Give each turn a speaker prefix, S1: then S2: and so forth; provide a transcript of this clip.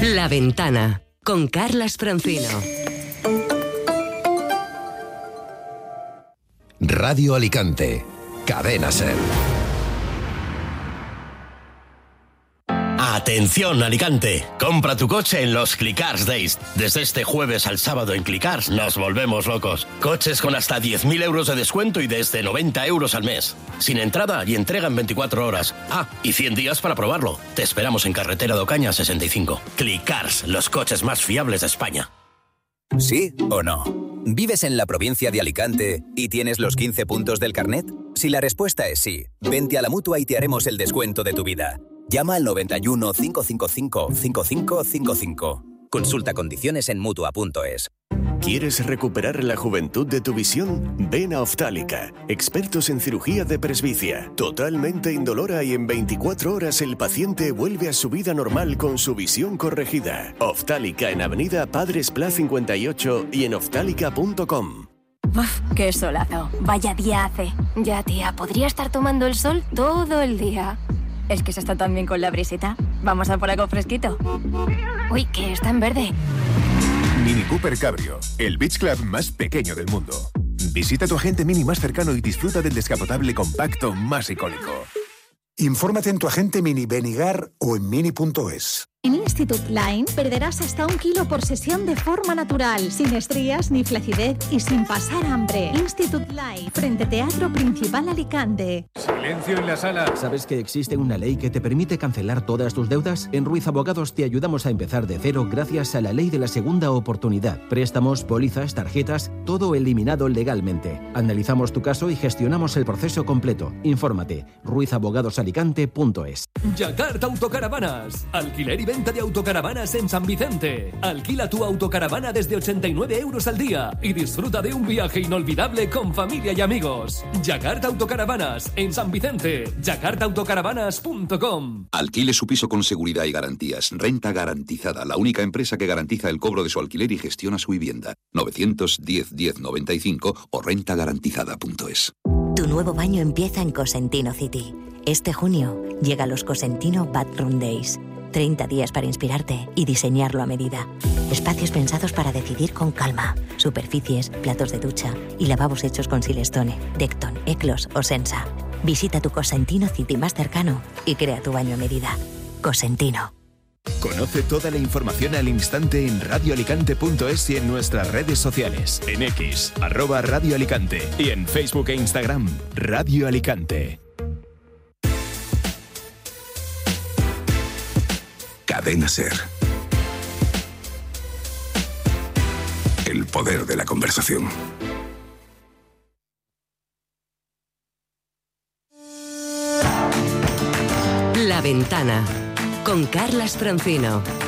S1: La Ventana, con Carlas Francino.
S2: Radio Alicante, Cadena SER.
S3: Atención Alicante, compra tu coche en los Clicars Days. Desde este jueves al sábado en Clicars nos volvemos locos. Coches con hasta 10.000 euros de descuento y desde 90 euros al mes. Sin entrada y entrega en 24 horas. Y 100 días para probarlo. Te esperamos en Carretera de Ocaña 65. Clicars, los coches más fiables de España.
S4: ¿Sí o no? ¿Vives en la provincia de Alicante y tienes los 15 puntos del carnet? Si la respuesta es sí, vente a la Mutua y te haremos el descuento de tu vida. Llama al 91 555 5555. Consulta condiciones en Mutua.es.
S5: ¿Quieres recuperar la juventud de tu visión? Ven a Optálica, expertos en cirugía de presbicia, totalmente indolora y en 24 horas el paciente vuelve a su vida normal con su visión corregida. Optálica en Avenida Padres Pla 58 y en optálica.com.
S6: Uf, qué solazo. Vaya día hace. Ya, tía, podría estar tomando el sol todo el día. Es que se está tan bien con la brisita. Vamos a por algo fresquito. Uy, que está en verde.
S7: Mini Cooper Cabrio, el beach club más pequeño del mundo. Visita tu agente Mini más cercano y disfruta del descapotable compacto más icónico.
S8: Infórmate en tu agente Mini Benigar o en mini.es.
S9: En Institute Line perderás hasta 1 kilo por sesión de forma natural, sin estrías ni flacidez y sin pasar hambre. Institute Line, frente Teatro Principal Alicante.
S10: Silencio en la sala. ¿Sabes que existe una ley que te permite cancelar todas tus deudas? En Ruiz Abogados te ayudamos a empezar de cero gracias a la ley de la segunda oportunidad. Préstamos, pólizas, tarjetas, todo eliminado legalmente. Analizamos tu caso y gestionamos el proceso completo. Infórmate, ruizabogadosalicante.es.
S11: Yakarta Autocaravanas. Alquiler y venta de autocaravanas en San Vicente. Alquila tu autocaravana desde 89 euros al día y disfruta de un viaje inolvidable con familia y amigos. Yakarta Autocaravanas en San Vicente. yakartaautocaravanas.com.
S12: Alquile su piso con seguridad y garantías. Renta Garantizada, la única empresa que garantiza el cobro de su alquiler y gestiona su vivienda. 910 1095 o rentagarantizada.es.
S13: Tu nuevo baño empieza en Cosentino City. Este junio llega los Cosentino Bathroom Days. 30 días para inspirarte y diseñarlo a medida. Espacios pensados para decidir con calma. Superficies, platos de ducha y lavabos hechos con Silestone, Decton, Eclos o Sensa. Visita tu Cosentino City más cercano y crea tu baño a medida. Cosentino.
S7: Conoce toda la información al instante en radioalicante.es y en nuestras redes sociales. En X, @Radio Alicante y en Facebook e Instagram, Radio Alicante.
S2: Cadena SER. El poder de la conversación.
S1: La Ventana, con Carlas Francino.